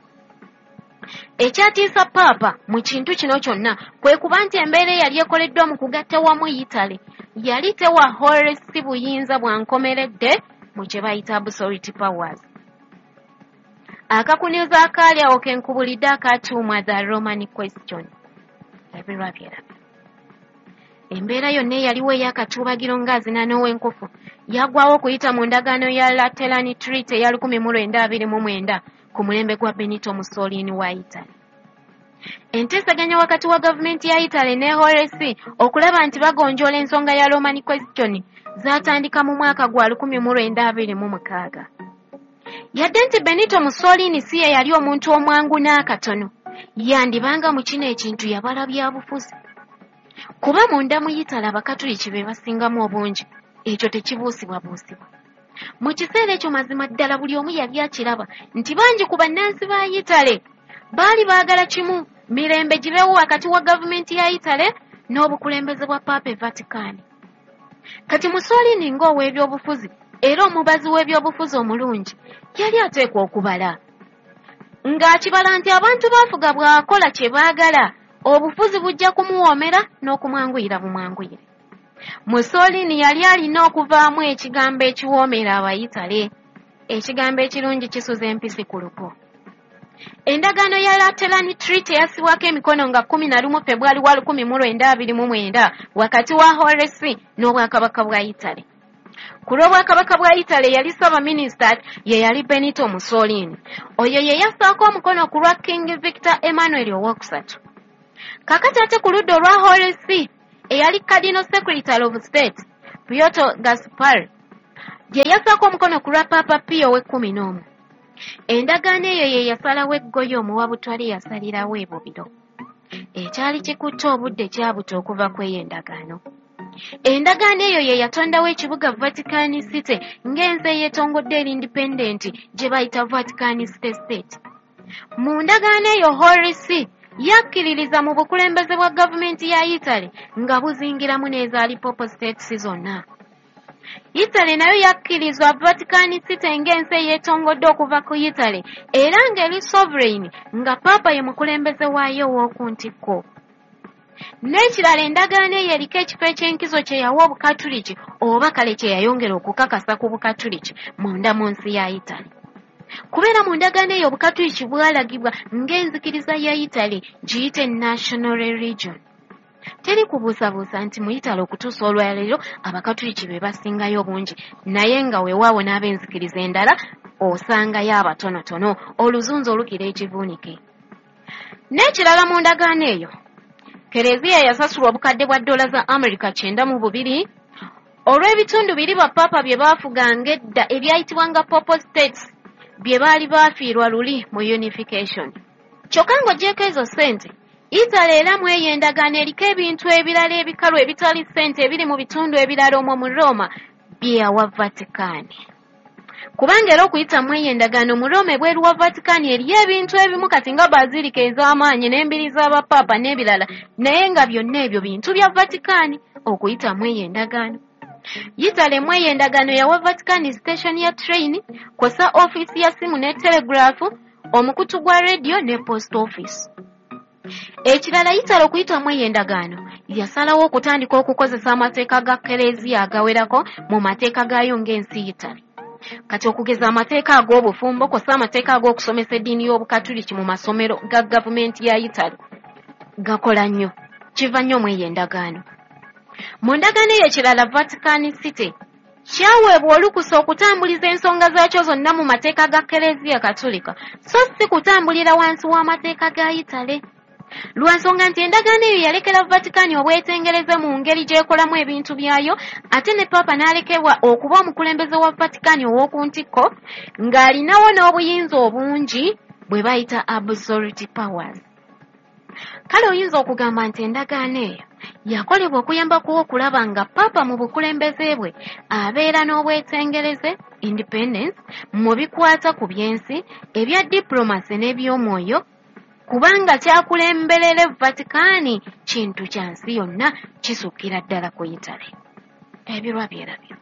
Ekyatiisa Papa mu kintu kino kyonna kwe kuba nti embeera eyali ekoleddwa mu kugatta wamu Italy yali tewa Holy See buyinza bwankomeredde mu kye bayita absolute powers. Akakuniza akaali awo kenkubulidde akatuumwa the Roman question. Ebirwa byerabirwa. embeera yonna eyaliwo ey'akatuubagiro ng'azina n'ow'enkofu yaggwawo okuyita mu ndagaano ya Lateran Treaty eya 1929 ku mulembe gwa Benito Mussolini wa Italy. Enteesaganya wakati wa gavumenti ya Italy ne Horace okulaba nti bagonjoola ensonga ya Roman Question zaatandika mu mwaka gwa 1926. Yadde nti Benito Mussolini si ye yali omuntu omwangu n'akatono, yandibanga mu kino ekintu yabala byabufuzi. Kuba munda mu Italy abakatuliki be basingamu obungi, ekyo tekibuusibwabuusibwa. Mu kiseera ekyo mazima ddala buli omu yali akiraba nti bangi ku bannansi ba Italy baali baagala kimu mirembe gibeewo wakati wa gavumenti ya Italy n'obukulembeze bwa Papa Vatican. Kati Mussolini ng'ow'ebyobufuzi era omubazi w'ebyobufuzi omulungi yali ateekwa okubala. Ng'akibala nti abantu baafuga bw'akola kye baagala, obufuzi bujja kumuwoomera n'okumwanguyira bumwanguyire. Mussolini yali alina okuvaamu ekigambo ekiwoomera Abayitale. Ekigambo ekirungi kisuza empisi ku lupo. Endagaano ya Lateran Treaty yasibwako emikono nga 11 Februari wa 1929 wakati wa Horace n'obwakabaka bwa Italy. Ku lw'obwakabaka bwa Italy yali Ssaabaminisita ye yali Benito Mussolini. Oyo ye yassaako omukono ku lwa King Victor Emmanuel III. Kakati ate ku ludda olwa Horace eyali Cardinal Secretary of State Pietro Gasparri ye yassaako omukono ku lwa Papa Pio XI. Endagaano eyo ye yasalawo eggoyo omuwa butwali yasalirawo ebubiro. Ekyali kikutte obudde kyabuta okuva kw'eyo endagaano. Endagaano eyo ye yatondawo ekibuga Vatican City ng'ensi eyeetongodde eri independent gye bayita Vatican City State. Mu ndagaano eyo Horace yakkiririza mu bukulembeze bwa gavumenti ya Italy nga buzingiramu n'ezaali Papal States zonna. Italy nayo yakkirizwa Vatican City ng'ensi eyeetongodde okuva ku Italy era ng'eri sovereign nga Papa ye mukulembeze waayo ow'oku ntikko. N'ekirala endagaano eyo eriko ekifo eky'enkizo kye yawa obukatuliki oba kale kye yayongera okukakasa ku bukatuliki munda mu nsi ya Italy. Kubeera mu ndagaano eyo obukatuliki bwalagibwa ng'enzikiriza ya Italy giyite national religion. Teri kubuusabuusa nti mu Italy okutuusa olwaleero abakatuliki be basingayo bungi, naye nga weewaawo n'ab'enzikiriza endala osangayo abatonotono, oluzunzi olukira ekivuunike. N'ekirala mu ndagaano eyo Kereziya yasasulwa obukadde bwa $9 92 olw'ebitundu biri bapapa bye baafuganga edda ebyayitibwanga Papal States bye baali baafiirwa luli mu unification. Kyokka ng'oggyeko ezo ssente, Italy era mu eyo endagaano eriko ebintu ebirala ebikalu ebitali ssente ebiri mu bitundu ebirala omwo mu Roma bye yawa Vatican. Kubanga era okuyita mu eyo endagaano mu Roma ebweru wa Vatican eriyo ebintu ebimu kati nga bazilika ez'amaanyi n'embiri z'abapapa n'ebirala, naye nga byonna ebyo bintu bya Vatican okuyita mu eyo endagaano. Italy mu eyo endagaano yawa Vatican station ya train, kw'ossa office ya simu ne telegraph, omukutu gwa radio ne post office. Ekirala Italy okuyita mu eyo endagaano yasalawo okutandika okukozesa amateeka ga Kereziya agawerako mu mateeka gaayo ng'ensi Italy. Kati okugeza amateeka ag'obufumbo kw'ossa amateeka ag'okusomesa eddiini y'obukatuliki mu masomero ga gavumenti ya Italy gakola nnyo, kiva nnyo mu eyo endagaano. Mu ndagaano eyo ekirala Vatican City kyaweebwa olukusa okutambuliza ensonga zaakyo zonna mu mateeka ga Kereziya Katulika, so si kutambulira wansi w'amateeka ga Italy. Lwa nsonga nti endagaano eyo yalekera Vatican obwetengereze mu ngeri gy'ekolamu ebintu byayo, ate ne Papa n'alekebwa okuba omukulembeze wa Vatican ow'oku ntikko ng'alinawo n'obuyinza obungi bwe bayita absolute powers. Kale oyinza okugamba nti endagaano eyo yakolebwa okuyambako okulaba nga Papa mu bukulembeze bwe abeera n'obwetengereze independence mu bikwata ku by'ensi, ebya diplomasi n'eby'omwoyo, kubanga kyakulemberera Vatican kintu kya nsi yonna kisukkira ddala ku Italy. Ebirwa byerabyo.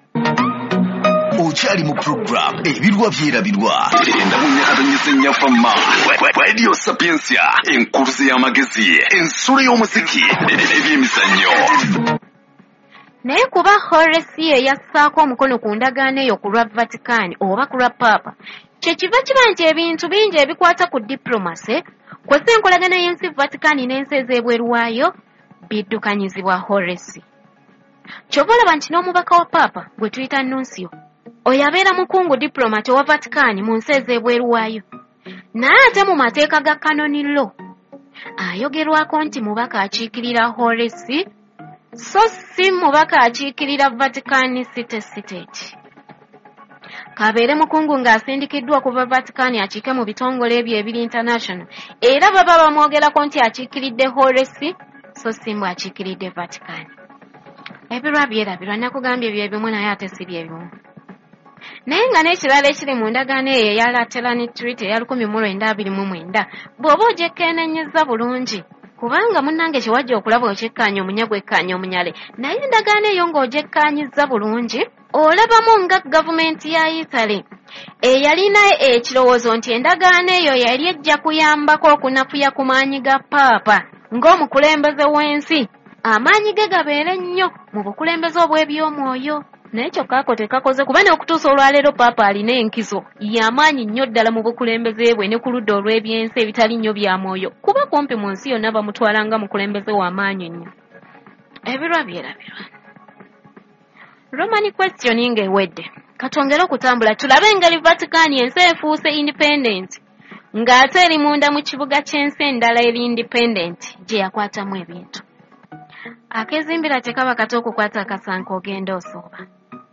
Okyali mu program ebirwa byerabirwa endabunnyakatanyisa ennyafamma Radio Sapiensia, enkuluze y'amagezi, ensolo y'omuziki n'ebyemizannyo. Naye kuba Horace ye yassaako omukono ku ndagaano eyo ku lwa Vatican oba ku lwa Papa, kye kiva kiba nti ebintu bingi ebikwata ku diplomasi kw'ossa enkolagana y'ensi Vatican n'ensi ez'ebweru waayo biddukanyizibwa Horace. Kyova olaba nti n'omubaka wa Papa gwe tuyita Nuncio oyo abeera mukungu diplomat owa Vatican mu nsi ez'ebweru waayo, naye ate mu mateeka ga Canon Law ayogerwako nti mubaka akiikirira Horace so si mubaka akiikirira Vatican City State. Kabeere mukungu ng'asindikiddwa okuva Vatican akiike mu bitongole ebyo ebiri international, era baba bamwogerako nti akiikiridde Horace so si mbu akiikiridde Vatican. Ebirwa byerabirwa nakugambye bye bimu naye ate si bye bimu. Naye nga n'ekirala ekiri mu ndagaano eyo eya Lateran Treaty eya 1929 bw'oba ogyekkennenyezza bulungi, kubanga munnange kiwajja okulaba okyekkaanya omunyago ekkaanya omunyale, naye endagaano eyo ng'ogyekkaanyizza bulungi olabamu nga gavumenti ya Italy eyalina ekirowoozo nti endagaano eyo yali ejja kuyambako okunafuya ku maanyi ga Paapa ng'omukulembeze w'ensi, amaanyi ge gabeere nnyo mu bukulembeze obw'ebyomwoyo. Naye kyokkaako tekakoze, kuba n'okutuusa olwaleero Paapa alina enkizo y'amaanyi nnyo ddala mu bukulembeze bwe ne ku ludda olw'ebyensi ebitali nnyo bya mwoyo, kuba kumpi mu nsi yonna bamutwala nga mukulembeze w'amaanyi nnyo. Ebirwa byerabirwa. Roman questioning ewedde, katwongere okutambula tulabe engeri Vatican ensi efuuse independent ng'ate eri munda mu kibuga ky'ensi endala eri independent gye yakwatamu ebintu. Akezimbira tekaba kati okukwata akasanko ogenda osooba.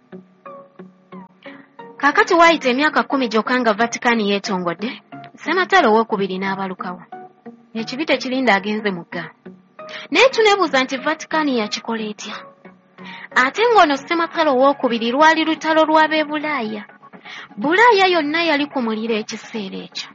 Kakati waayita emyaka 10 gyokka nga Vatican yeetongodde, Sematalo owookubiri n'abalukawo. Ekibi tekirinda agenze mugga. Naye tuneebuuza nti Vatican yakikola etya? Ate ng'ono Sematalo owookubiri lwali lutalo lw'ab'e Bulaaya. Bulaaya yonna yali ku muliro ekiseera ekyo.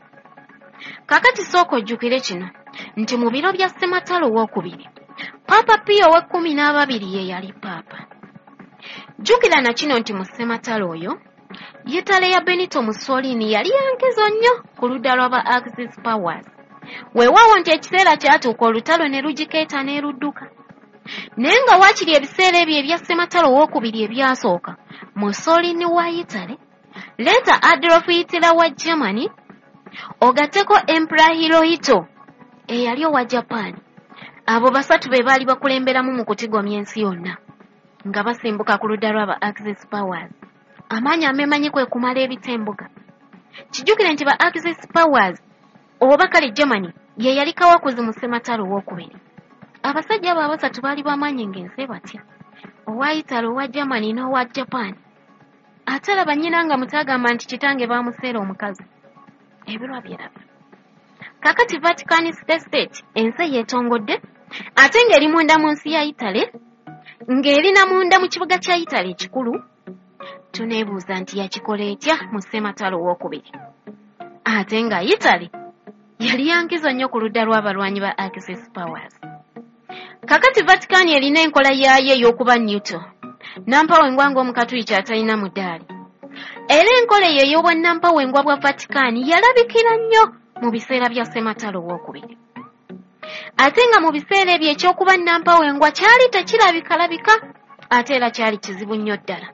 Kakati sooka ojjukire kino nti mu biro bya Sematalo owookubiri Papa Pio wa12 ye yali Papa. Jjukira na kino nti mu Sematalo oyo Yetale ya Benito Mussolini yali yankizo nnyo ku ludda lw'aba Axis powers. Weewaawo nti ekiseera kyatuuka olutalo ne lugikeeta n'erudduka. Naye nga waakiri ebiseera ebyo ebya Sematalo owookubiri ebyasooka, Mussolini wa Italy, leeta Adolf Hitler wa Germany, ogatteko Emperor Hirohito eyali owa Japan. Abo basatu be baali bakulemberamu mu kutigomya ensi yonna nga basimbuka ku ludda lw'aba Axis powers. Amaanyi amemanyi kwe kumala ebitembuga. Kijjukire nti ba Axis powers oba kale Germany ye yali kawakuzi mu Sematalo owookubiri. Abasajja abo abasatu baali bamaanyi ng'ensi batya, owa Italy, owa Germany n'owa Japan. Ate laba nnyina nga mutagamba nti kitange baamuseera omukazi. Ebirwa byeraba. Kakati Vatican State ensi yeetongodde, ate ng'eri munda mu nsi ya Italy, ng'erina munda mu kibuga kya Italy ekikulu. Tuneebuuza nti yakikola etya mu Sematalo owookubiri? Ate nga Italy yali yankizo nnyo ku ludda lw'abalwanyi ba Axis powers. Kakati Vatican erina enkola yaayo ey'okuba neutral, nampawengwa ng'omukatuliki atalina mudaali. Era enkola eyo ey'obwannampawengwa bwa Vatican yalabikira nnyo mu biseera bya Sematalo owookubiri. Ate nga mu biseera ebyo eky'okuba nampawengwa kyali tekirabikalabika, ate era kyali kizibu nnyo ddala.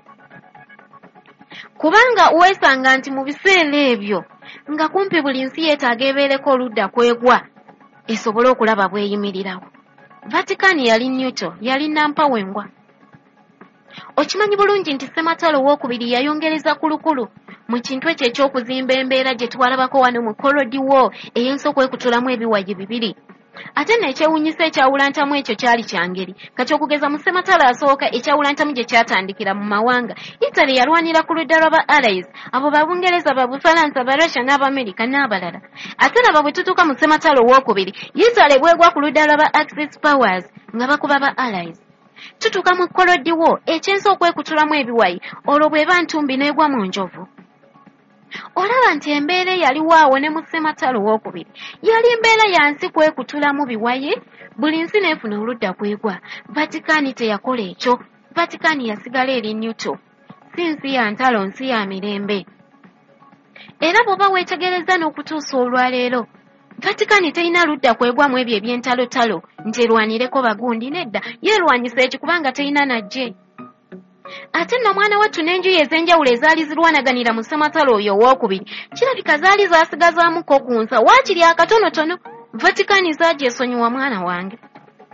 Kubanga weesanga nti mu biseera ebyo nga kumpi buli nsi yeetaaga ebeereko oludda kwegwa esobole okulaba bweyimirirawo. Vatican yali neutral, yali nampawengwa. Okimanyi bulungi nti Sematalo owookubiri yayongereza kulukulu mu kintu ekyo eky'okuzimba embeera gye twalabako wano mu Cold War ey'ensi okwekutulamu ebiwayi bibiri. Ate n'ekyewuunyisa ekyawulantamu ekyo kyali kyangeri. Kati okugeza mu Sematalo asooka ekyawulantamu gye kyatandikira mu mawanga. Italy yalwanira ku ludda lw'aba Allies, abo Babungereza, Babufalansa, Barussia n'Abamerika n'abalala. Ate laba bwe tutuuka mu Sematalo owookubiri, Italy bwegwa ku ludda lw'aba Axis powers nga bakuba ba Allies. Tutuuka mu Cold War ekyensi okwekutulamu ebiwayi, olwo bw'eba ntumbi n'egwa mu njovu. Olaba nti embeera yaliwo awo ne mu Sematalo owookubiri yali mbeera ya nsi kwekutulamu biwayi, buli nsi n'efuna oludda kwegwa. Vatican teyakola ekyo. Vatican yasigala eri neutral, si nsi ya ntalo, nsi ya mirembe. Era bw'oba weetegereza n'okutuusa olwaleero, Vatican terina ludda kwegwamu ebyo eby'entalotalo nti erwanireko bagundi, nedda yeerwanyisa ekikubanga terina najje. Ate nno mwana wattu n'enjuyi ez'enjawulo ezaali zirwanaganira mu Sematalo oyo owookubiri kirabika zaali zaasigazaamuko ku nsa waakiri akatonotono. Vatican zaagye esonyiwa mwana wange.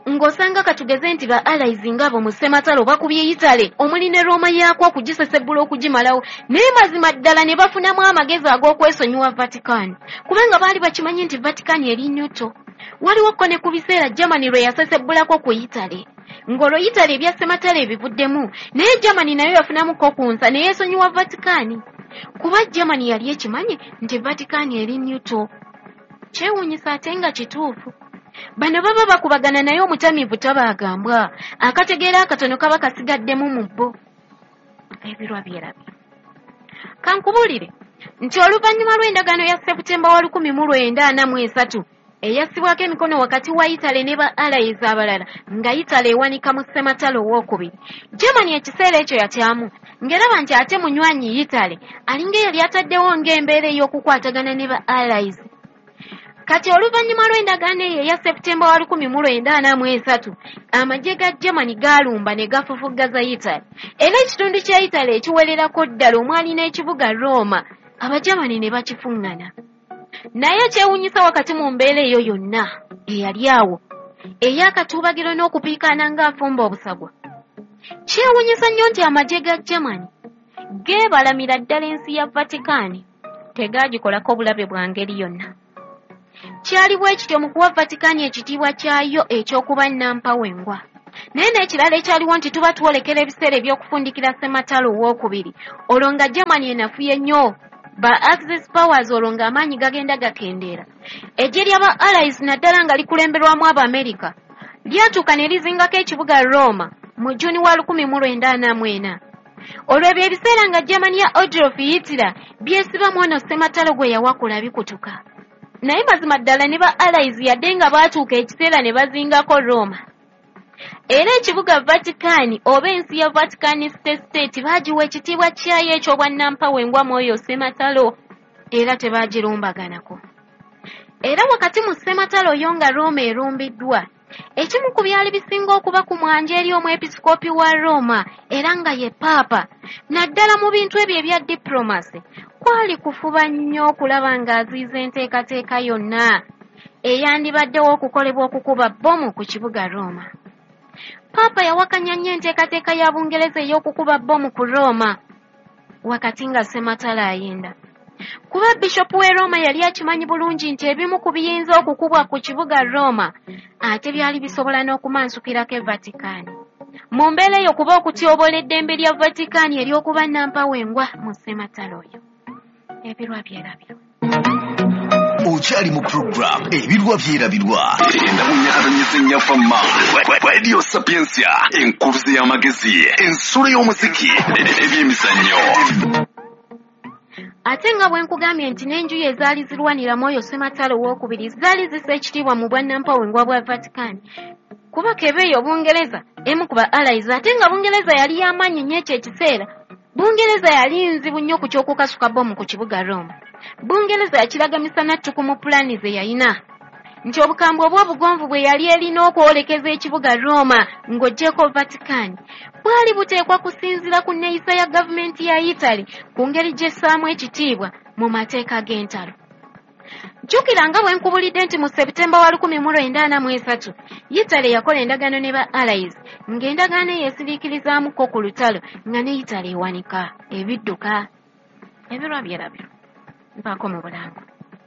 ng'osanga katugeze nti ba allies ng'abo mu Ssematalo bakubye Italy omuli ne Roma yaakwo okugisesebbula okugimalawo naye mazima ddala ne bafunamu amagezi ag'okwesonyiwa Vatican kubanga baali bakimanyi nti Vatican eri nnyuto. Waliwo ko ne ku biseera Germany lwe yasesebbulako ku Italy ng'olwo Italy ebya Ssematalo ebivuddemu naye Germany nayo yafunamuko ku nsa ne yeesonyiwa Vatican kuba Germany yali ekimanyi nti Vatican eri nnyuto. Kyewuunyisa ate nga kituufu. Bano baba bakubagana naye omutamiivu tabaagambwa akategeera akatono kaba kasigaddemu mu bbo. Ebirwa byerabye. Kankubulire nti oluvannyuma lw'endagaano ya Septemba wa 1943 eyassibwako emikono wakati wa Italy ne ba allies abalala nga Italy ewanika mu Ssematalo owookubiri, Germany ekiseera ekyo yatyamu ng'eraba nti ate munywanyi Italy alinga yali ataddewo ng'embeera ey'okukwatagana ne ba allies. Kati oluvannyuma lw'endagaano eyo eya Septemba wa 1943 amagye ga Germany gaalumba ne gafufuggaza Italy era ekitundu kya Italy ekiwererako ddala omwali n'ekibuga Roma Abagermany ne bakifuŋŋana. Naye kyewuunyisa wakati mu mbeera eyo yonna eyali awo ey'akatuubagiro n'okupiikaana ng'afumba obusagwa. Kyewuunyisa nnyo nti amagye ga Germany geebalamira ddala ensi ya Vatican tegaagikolako bulabe bwa ngeri yonna. Kyali bwe kityo mu kuwa Vatican ekitiibwa kyayo eky'okuba nnampawengwa. Naye n'ekirala ekyaliwo nti tuba twolekera ebiseera eby'okufundikira Ssematalo owookubiri olwo nga Germany enafuye nnyo ba Axis powers olwo ng'amaanyi gagenda gakendeera. Eggye ly'aba allies naddala nga likulemberwamu Abamerica lyatuuka ne lizingako ekibuga Roma mu Juni wa 1944. Olwo ebyo ebiseera nga Germany ya Adolf Hitler byesibamu ono Ssematalo gwe yawakula bikutuka. Naye mazima ddala ne ba allies yadde nga baatuuka ekiseera ne bazingako Roma. Era ekibuga Vatican oba ensi ya Vatican State baagiwa ekitiibwa kyayo eky'obwannampawengwa Mwoyo Ssematalo era tebaagirumbaganako. Era wakati mu Ssematalo yo nga Roma erumbiddwa, ekimu ku byali bisinga okuba ku mwanja eri omwepisikoopi wa Roma era nga ye Paapa naddala mu bintu ebyo ebya diplomasi kwali kufuba nnyo okulaba ng'aziiza enteekateeka yonna eyandibaddewo okukolebwa okukuba bbomu ku kibuga Roma. Paapa yawakanya nnyo enteekateeka ya Bungereza ey'okukuba bbomu ku Roma wakati nga Ssematalo ayenda. Kuba bishopu w'e Roma yali akimanyi bulungi nti ebimu ku biyinza okukubwa ku kibuga Roma ate byali bisobola n'okumansukirako e Vatican. Mu mbeera eyo kuba okutyobola eddembe lya Vatican ery'okuba nnampawengwa mu Ssematalo oyo. Ebirwa byerabyo. Okyali mu program ebirwa byerabirwa endamunyakatanyisa ennyafamma Radio Sapiensia enkuluze y'amagezi ensolo y'omuziki n'ebyemizannyo. Ate nga bwe nkugambye nti n'enjuyi ezaali zirwanira Mwoyo Ssematalo owookubiri zaali zissa ekitiibwa mu bwannampawengwa bwa Vatican. Kuba kebeeyo Bungereza emu ku ba allies ate nga Bungereza yali y'amaanyi nnyo ekyo ekiseera. Bungereza yali nzibu nnyo ku ky'okukasuka bbomu ku kibuga Roma. Bungereza yakiragamisa nattuku mu pulaani ze yalina nti obukambwe obw'obugonvu bwe yali erina okwolekeza ekibuga Roma ng'oggyeko Vatican bwali buteekwa kusinziira ku nneeyisa ya gavumenti ya Italy ku ngeri gy'essaamu ekitiibwa mu mateeka g'entalo. Jjukira nga bwe nkubulidde nti mu Septemba wa 1943 Italy yakola endagaano ne ba allies ng'endagaano yeesiriikirizaamuko ku lutalo nga ne Italy ewanika ebidduka. Ebirwa byerabyo mpaako mu bulango.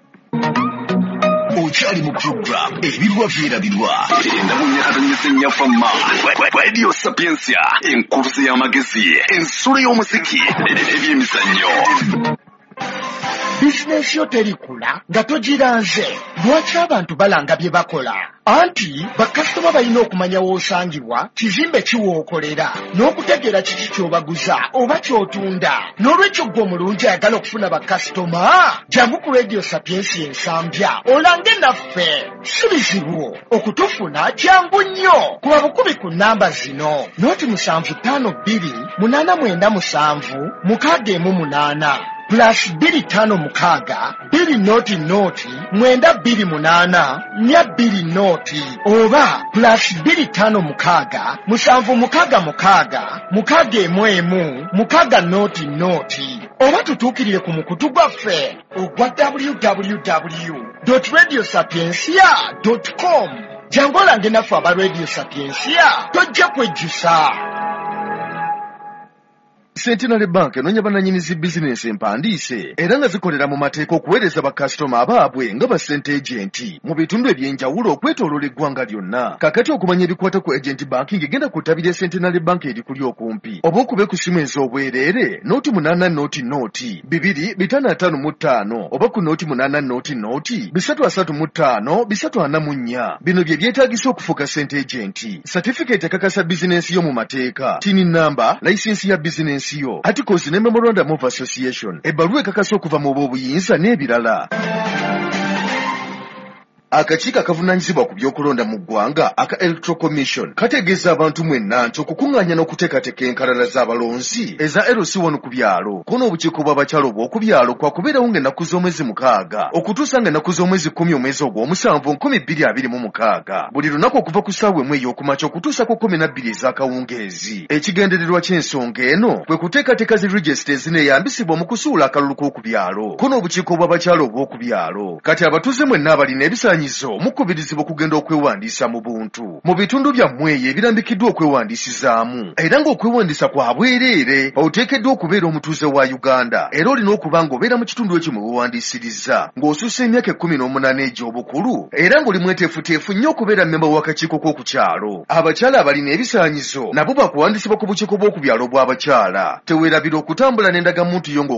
Okyali mu program ebirwa byerabirwa endamunyakatanyisa ennyafamma Radio Sapiensia enkuluze y'amagezi ensolo y'omuziki n'ebyemizannyo. Bizinensi yo terikula nga togiranze. Lwaki abantu balanga bye bakola? Anti bakasitoma balina okumanya w'osangibwa, kizimbe kiwookolera, n'okutegeera kiki ky'obaguza oba ky'otunda. N'olwekyo gwe omulungi ayagala okufuna bakasitoma, jangu ku Radio Sapiensia ensambya olange naffe. Si bizibu okutufuna, jangu nnyo. Kuba bukubi ku nnamba zino: 0524797 plus 256 200 928 oba plus 256 766 oba tutuukirire ku mukutu gwaffe ogwa www.radiosapiensia.com. jangu olange naffe aba Radio Sapiensia tojja kwejjusa. Centenary Bank enonya bannannyinizi bizinensi empandiise era nga zikolera mu mateeka okuweereza bakasitoma abaabwe nga ba ssente agenti mu bitundu eby'enjawulo okwetooloola eggwanga lyonna. Kakati okumanya ebikwata ku agent banking genda ku ttabi lya Centenary Bank erikuli okumpi oba okube ku simu ez'obwereere nooti 8 nooti 2555 oba ku nooti 8 nooti 335 344. Bino bye byetaagisa okufuuka ssente agenti: certificate ekakasa bizinensi yo mu mateeka, tini namba, layisinsi ya bizinensi yo, articles ne memorandum of association, ebbaluwa ekakasa okuva mu b'obuyinza n'ebirala. Akakiiko akavunaanyizibwa ku by'okulonda mu ggwanga aka Electoral Commission kategeeza abantu mwenna nti okukuŋŋaanya n'okuteekateeka enkalala z'abalonzi eza LC1 ku byalo kuno obukiiko bw'abakyalo bw'oku byalo kwakubeerawo ng'ennaku z'omwezi 6 okutuusa ng'ennaku z'omwezi 10 omwezi ogw'omusanvu 2026 buli lunaku okuva ku ssaawa 1 ey'okumakya okutuusa ku 12 ez'akawungeezi. Ekigendererwa ky'ensonga eno kwe kuteekateeka zi regisita ezineeyambisibwa mu kusuula akalulu k'oku byalo kuno obukiiko bw'abakyalo bw'oku byalo. Kati abatuuze mwenna abalina ebisaanyizo mukubirizibwa okugenda okwewandiisa mu buntu mu bitundu byammwe eyo ebirambikiddwa okwewandiisizaamu, era ng'okwewandiisa kwa bwereere oteekeddwa okubeera omutuuze wa Uganda era olina okuba ng'obeera mu kitundu ekyo mwe weewandiisiriza ng'osussa emyaka 18 egy'obukulu era ng'oli mweteefuteefu nnyo okubeera mmemba w'akakiiko k'oku kyalo. Abakyala abalina ebisaanyizo nabo bakuwandiisibwa ku bukiiko bw'oku byalo bw'abakyala. Teweerabira okutambula n'endagamuntu yo